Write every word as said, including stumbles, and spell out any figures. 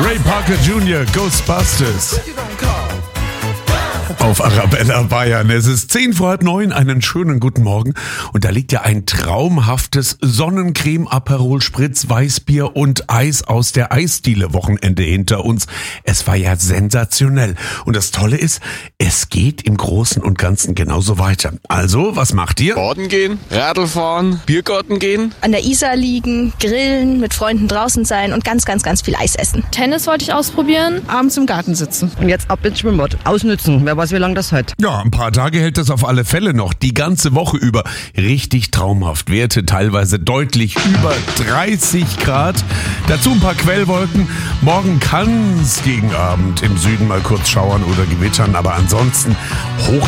Trey Parker Junior, Ghostbusters. Auf Arabella Bayern. Es ist zehn vor halb neun, einen schönen guten Morgen. Und da liegt ja ein traumhaftes Sonnencreme, Aperol Spritz, Weißbier und Eis aus der Eisdiele Wochenende hinter uns. Es war ja sensationell. Und das Tolle ist, es geht im Großen und Ganzen genauso weiter. Also, was macht ihr? Baden gehen, Radl fahren, Biergarten gehen. An der Isar liegen, grillen, mit Freunden draußen sein und ganz, ganz, ganz viel Eis essen. Tennis wollte ich ausprobieren. Abends im Garten sitzen. Und jetzt ab ins Schwimmbad. Ausnützen. Wer weiß, wie lange das hält. Ja, ein paar Tage hält das auf alle Fälle noch. Die ganze Woche über. Richtig traumhaft. Werte teilweise deutlich über dreißig Grad. Dazu ein paar Quellwolken. Morgen kann es gegen Abend im Süden mal kurz schauern oder gewittern. Aber ansonsten hoch